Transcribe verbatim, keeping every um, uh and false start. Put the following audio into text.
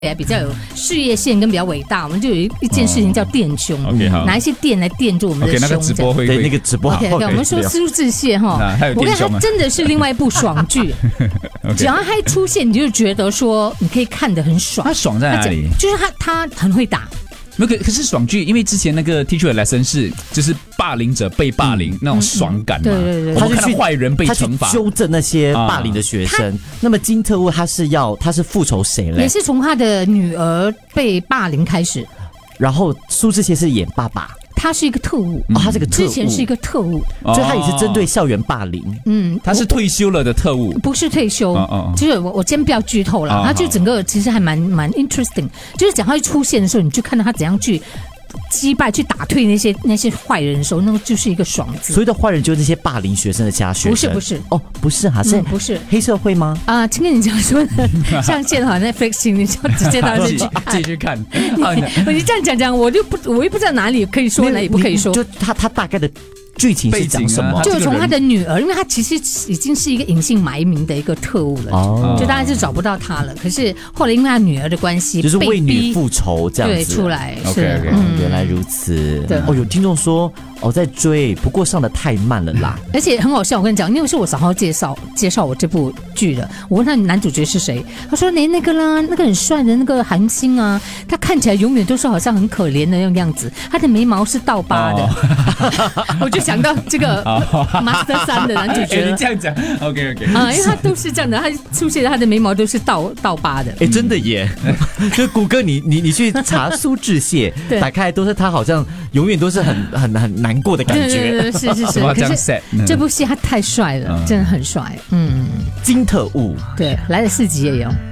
比较有事业线跟比较伟大，我们就有一件事情叫垫胸，哦 okay, 拿一些垫来垫住我们的胸。 Okay, 那个直播会对那个直播 OK， 我们说苏志燮哈，我看他真的是另外一部爽剧，只要他一出现，你就觉得说你可以看得很爽。 他爽在哪里？ 就是他他很会打。 那可可是爽剧，因为之前那个 Teacher Lesson 是就是霸凌者被霸凌、嗯、那种爽感嘛， 对对对， 我们看到坏人被惩罚， 他去纠正那些霸凌的学生。啊、那么金特务他是要他是复仇谁嘞？ 也是从他的女儿被霸凌开始， 然后苏志燮是演爸爸。 他是一个特务， 哦，他是个特务， 之前是一个特务， 所以他也是针对校园霸凌。 嗯， 他是退休了的特务， 不是退休， 哦哦就是我我先不要剧透了，他就整个其实还蛮蛮 interesting， 就是讲他一出现的时候，你就看到他怎样去击败、去打退那些那些坏人的时候，那个就是一个爽字。 所谓的坏人就是那些霸凌学生的家学生， 不是不是哦，不是哈、啊，是、 嗯、不是黑社会吗？ 啊，今天你讲说的，像现在好像 Netflix， 你就直接到去自己去看。 你, 你这样讲讲，我就不我又不知道哪里可以说，哪里不可以说。 就他他大概的剧情是讲什么？ 啊、就从他的女儿，因为他其实已经是一个隐姓埋名的一个特务了，哦、就大家就找不到他了。可是后来因为他女儿的关系， 就是为女复仇这样子， 对，出来。 OK OK，、 嗯、原来如此。对，哦，有听众说哦在追，不过上的太慢了啦。 而且很好笑，我跟你讲，因为是我好好介绍介绍我这部剧的，我问他男主角是谁，他说连那个啦，那个很帅的那个韩星啊，他看起来永远都是好像很可怜的那种样子，他的眉毛是倒拔的，哦、我就想到这个 Master 三的男主角， 欸、你这样讲 ，OK OK 啊，因为他都是这样的，他出现他的眉毛都是倒倒拔的， 哎、欸，真的耶！就谷歌你你你去查苏志燮，打开都是他好像永远都是很很很难过的感觉， 对对对，是是是。可是这部戏他太帅了，真的很帅，嗯， 金特务， 对，来了四集也有。